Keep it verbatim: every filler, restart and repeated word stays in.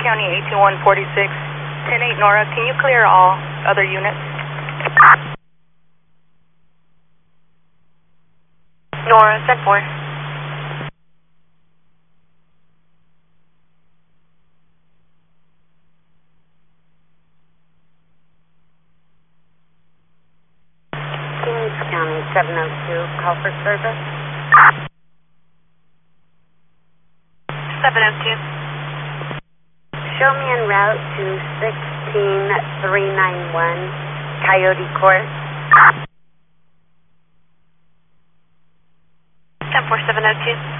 County eighteen one forty-six, ten eight Nora, can you clear all other units? Nora, ten four. Kings County seven oh two, call for service. seven oh two. Show me en route to sixteen three ninety-one Coyote Court. ten four seven oh two.